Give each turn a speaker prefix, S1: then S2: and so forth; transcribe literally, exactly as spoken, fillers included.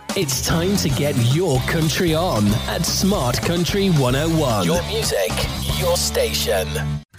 S1: It's time to get your country on at Smart Country one oh one. Your music, your station.